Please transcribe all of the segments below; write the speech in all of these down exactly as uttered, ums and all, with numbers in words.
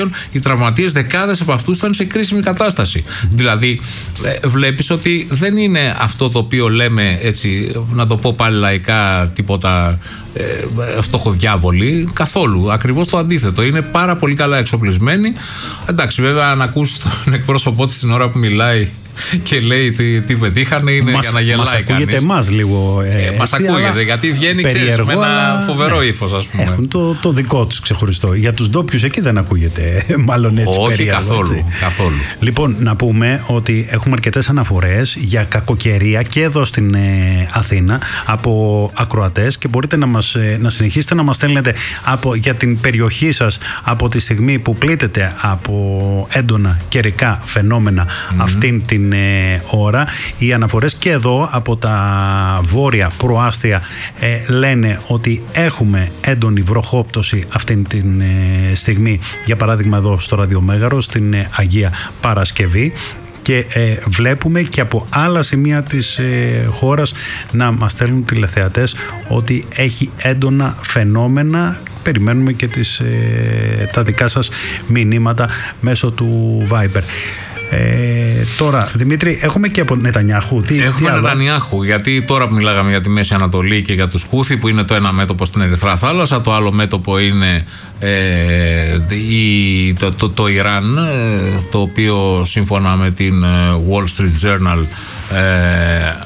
Οι τραυματίες, δεκάδες από αυτούς ήταν σε κρίσιμη κατάσταση. Mm. Δηλαδή, ε, βλέπεις ότι δεν είναι αυτό το οποίο λέμε, έτσι, να το πω πάλι λαϊκά, τίποτα ε, φτωχοδιάβολοι, καθόλου. Ακριβώς το αντίθετο. Είναι πάρα πολύ καλά εξοπλισμένοι. Εντάξει, βέβαια, αν ακούσεις τον εκπρόσωπό της την ώρα που μιλάει και λέει τι, τι πετύχανε, είναι μας, για να γελάει κανείς. Μας ακούγεται εμάς λίγο ε, ε, Μας ακούγεται, γιατί βγαίνει, ξέρεις, με ένα φοβερό ναι, ύφος, ας πούμε. Έχουν το, το δικό τους ξεχωριστό. Για τους ντόπιους εκεί δεν ακούγεται μάλλον έτσι. Όχι, περίεργο, καθόλου, έτσι. καθόλου. Λοιπόν, να πούμε ότι έχουμε αρκετές αναφορές για κακοκαιρία και εδώ στην ε, Αθήνα από ακροατές και μπορείτε να, μας, ε, να συνεχίσετε να μας στέλνετε από, για την περιοχή σας από τη στιγμή που πλήττεται από έντονα καιρικά φαινόμενα mm-hmm. αυτήν την ε, ώρα. Οι αναφορές και εδώ από τα βόρεια προάστια ε, λένε ότι έχουμε έντονη βροχόπτωση αυτήν την ε, στιγμή, για παράδειγμα εδώ στο Ραδιομέγαρο στην ε, Αγία Παρασκευή. Και ε, βλέπουμε και από άλλα σημεία της ε, χώρας να μας στέλνουν τηλεθεατές ότι έχει έντονα φαινόμενα. Περιμένουμε και τις, ε, τα δικά σας μηνύματα μέσω του Viber. Ε, τώρα, Δημήτρη, έχουμε και από Νετανιάχου. Τι, έχουμε τι Νετανιάχου, γιατί τώρα που μιλάγαμε για τη Μέση Ανατολή και για τους Χούθη, που είναι το ένα μέτωπο στην Ερυθρά Θάλασσα, το άλλο μέτωπο είναι ε, η, το, το, το Ιράν, ε, το οποίο σύμφωνα με την Wall Street Journal ε, ε,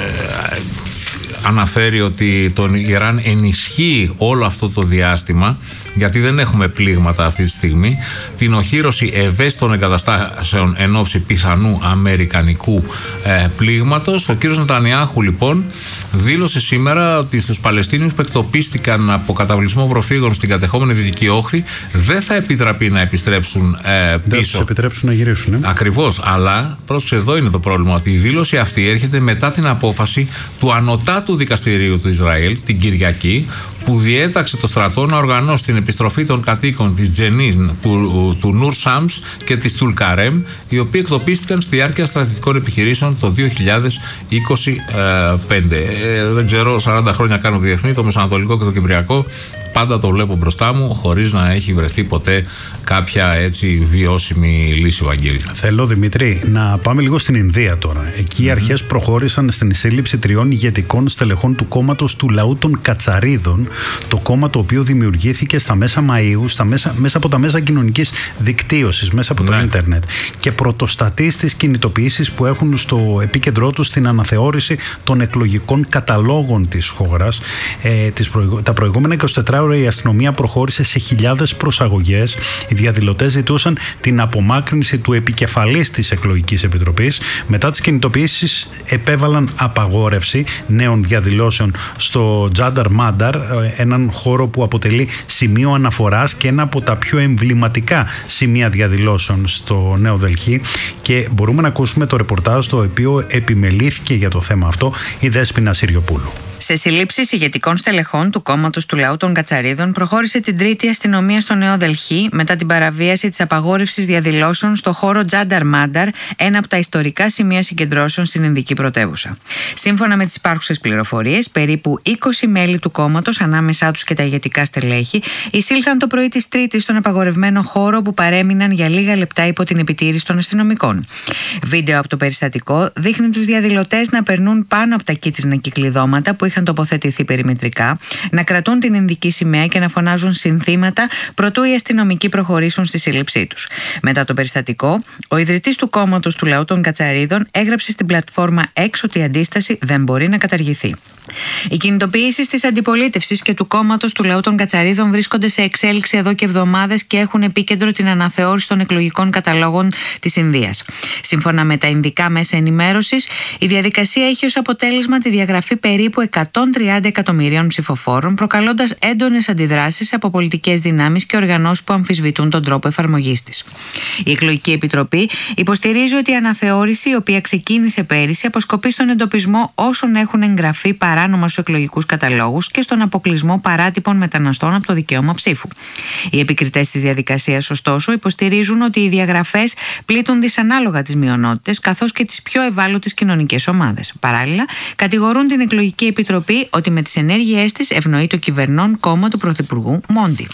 αναφέρει ότι το Ιράν ενισχύει όλο αυτό το διάστημα, γιατί δεν έχουμε πλήγματα αυτή τη στιγμή, την οχύρωση ευαίσθητων εγκαταστάσεων εν ώψη πιθανού αμερικανικού ε, πλήγματος. Ο κύριος Νετανιάχου λοιπόν δήλωσε σήμερα ότι στους Παλαιστίνιους που εκτοπίστηκαν από καταβλισμό προφύγων στην κατεχόμενη Δυτική Όχθη δεν θα επιτραπεί να επιστρέψουν ε, πίσω. Δεν τους επιτρέψουν να γυρίσουν. Ε? Ακριβώς, αλλά πρόσεξε, εδώ είναι το πρόβλημα, ότι η δήλωση αυτή έρχεται μετά την απόφαση του Ανωτάτου Δικαστηρίου του Ισραήλ την Κυριακή, που διέταξε το στρατό να οργανώσει την επιστροφή των κατοίκων της Τζενίν, του, του Νούρ Σάμς και της Τουλκαρέμ, οι οποίοι εκτοπίστηκαν στη διάρκεια στρατιωτικών επιχειρήσεων το δύο χιλιάδες είκοσι πέντε. Ε, δεν ξέρω, σαράντα χρόνια κάνω διεθνή, το Μεσανατολικό και το Κυπριακό. Πάντα το βλέπω μπροστά μου, χωρίς να έχει βρεθεί ποτέ κάποια έτσι βιώσιμη λύση, Βαγγέλη. Θέλω, Δημήτρη, να πάμε λίγο στην Ινδία τώρα. Εκεί οι mm-hmm. αρχές προχώρησαν στην σύλληψη τριών ηγετικών στελεχών του κόμματος του λαού των Κατσαρίδων, το κόμμα το οποίο δημιουργήθηκε στα μέσα Μαΐου, στα μέσα, μέσα από τα μέσα κοινωνικής δικτύωσης, μέσα από το ίντερνετ, και πρωτοστατεί στις κινητοποιήσεις που έχουν στο επίκεντρό τους την αναθεώρηση των εκλογικών καταλόγων της χώρας. Ε, τις προηγου... Τα προηγούμενα εικοσιτέσσερις ώρα η αστυνομία προχώρησε σε χιλιάδες προσαγωγές. Οι διαδηλωτές ζητούσαν την απομάκρυνση του επικεφαλής της εκλογικής επιτροπής. Μετά τις κινητοποιήσεις επέβαλαν απαγόρευση νέων διαδηλώσεων στο Τζάνταρ Μάνταρ, έναν χώρο που αποτελεί σημείο αναφοράς και ένα από τα πιο εμβληματικά σημεία διαδηλώσεων στο Νέο Δελχή. Και μπορούμε να ακούσουμε το ρεπορτάζ το οποίο επιμελήθηκε για το θέμα αυτό η Δέσποινα Συριοπούλου. Σε συλλήψεις ηγετικών στελεχών του κόμματος του λαού των Κατσαρίδων προχώρησε την Τρίτη αστυνομία στο Νέο Δελχή μετά την παραβίαση της απαγόρευσης διαδηλώσεων στο χώρο Τζάνταρ Μάνταρ, ένα από τα ιστορικά σημεία συγκεντρώσεων στην Ινδική πρωτεύουσα. Σύμφωνα με τις υπάρχουσες πληροφορίες, περίπου είκοσι μέλη του κόμματος, ανάμεσά τους και τα ηγετικά στελέχη, εισήλθαν το πρωί της Τρίτης στον απαγορευμένο χώρο, που παρέμειναν για λίγα λεπτά υπό την επιτήρηση των αστυνομικών. Βίντεο από το περιστατικό δείχνει τους διαδηλωτές να περνούν πάνω από τα κίτρινα κυκλειδώματα που είχαν τοποθετηθεί περιμετρικά, να κρατούν την Ινδική σημαία και να φωνάζουν συνθήματα προτού οι αστυνομικοί προχωρήσουν στη σύλληψή τους. Μετά το περιστατικό, ο ιδρυτής του κόμματος του λαού των Κατσαρίδων έγραψε στην πλατφόρμα X ότι η αντίσταση δεν μπορεί να καταργηθεί. Οι κινητοποιήσεις της αντιπολίτευσης και του κόμματος του λαού των Κατσαρίδων βρίσκονται σε εξέλιξη εδώ και εβδομάδες και έχουν επίκεντρο την αναθεώρηση των εκλογικών καταλόγων της Ινδίας. Σύμφωνα με τα ινδικά μέσα ενημέρωσης, η διαδικασία έχει ως αποτέλεσμα τη διαγραφή περίπου εκατόν τριάντα εκατομμυρίων ψηφοφόρων, προκαλώντας έντονες αντιδράσεις από πολιτικές δυνάμεις και οργανώσεις που αμφισβητούν τον τρόπο εφαρμογής της. Η Εκλογική Επιτροπή υποστηρίζει ότι η αναθεώρηση, η οποία ξεκίνησε πέρυσι, αποσκοπεί στον εντοπισμό όσων έχουν εγγραφεί παράνομα στους εκλογικούς καταλόγους και στον αποκλεισμό παράτυπων μεταναστών από το δικαίωμα ψήφου. Οι επικριτές της διαδικασίας, ωστόσο, υποστηρίζουν ότι οι διαγραφές πλήττουν δυσανάλογα τις μειονότητες καθώς και τις πιο ευάλωτες κοινωνικές ομάδες. Παράλληλα, κατηγορούν την Εκλογική Επιτροπή ότι με τις ενέργειές της ευνοεί το κυβερνών κόμμα του Πρωθυπουργού Μόντι.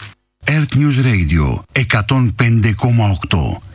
Earth News Radio εκατόν πέντε κόμμα οκτώ.